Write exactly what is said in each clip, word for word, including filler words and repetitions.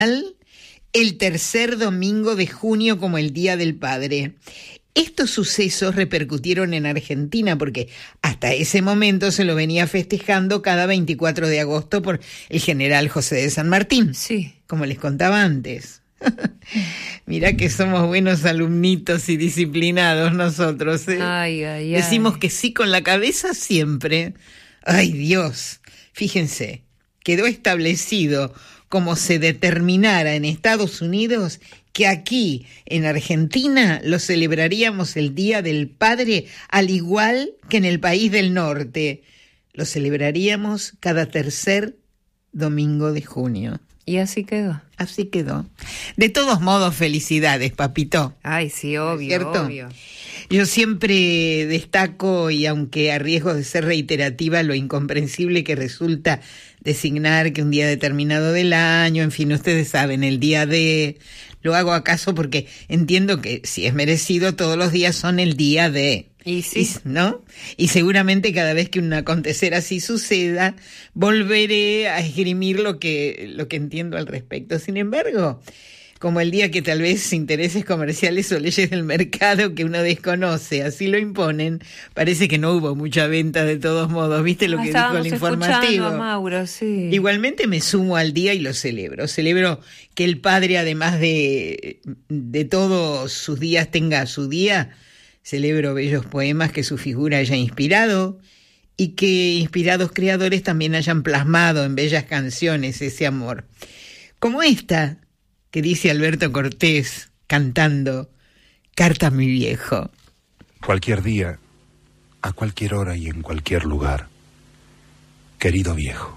el tercer domingo de junio como el Día del Padre. Estos sucesos repercutieron en Argentina porque hasta ese momento se lo venía festejando cada veinticuatro de agosto por el general José de San Martín. Sí. Como les contaba antes. Mirá que somos buenos alumnitos y disciplinados nosotros, ¿eh? Ay, ay, ay. Decimos que sí con la cabeza siempre. Ay, Dios. Fíjense, quedó establecido como se determinara en Estados Unidos que aquí, en Argentina, lo celebraríamos el Día del Padre, al igual que en el país del norte. Lo celebraríamos cada tercer domingo de junio. Y así quedó. Así quedó. De todos modos, felicidades, papito. Ay, sí, obvio, ¿Cierto? obvio. Yo siempre destaco, y aunque a riesgo de ser reiterativa, lo incomprensible que resulta designar que un día determinado del año, en fin, ustedes saben, el día de... Lo hago acaso porque entiendo que si es merecido, todos los días son el día de... Y sí. Y, ¿no? Y seguramente cada vez que un acontecer así suceda, volveré a esgrimir lo que, lo que entiendo al respecto. Sin embargo, como el día que tal vez intereses comerciales o leyes del mercado que uno desconoce, así lo imponen, parece que no hubo mucha venta de todos modos. ¿Viste lo que dijo el informativo? A Mauro, sí. Igualmente me sumo al día y lo celebro. Celebro que el padre, además de, de todos sus días, tenga su día. Celebro bellos poemas que su figura haya inspirado y que inspirados creadores también hayan plasmado en bellas canciones ese amor. Como esta que dice Alberto Cortés cantando Carta a mi viejo. Cualquier día, a cualquier hora y en cualquier lugar, querido viejo.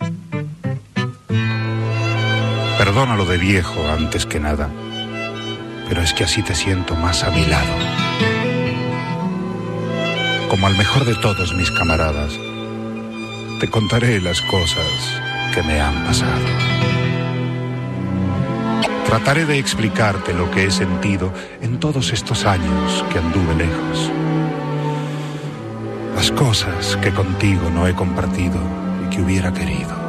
Perdónalo de viejo antes que nada, pero es que así te siento más a mi lado. Como al mejor de todos mis camaradas, te contaré las cosas que me han pasado. Trataré de explicarte lo que he sentido en todos estos años que anduve lejos. Las cosas que contigo no he compartido y que hubiera querido.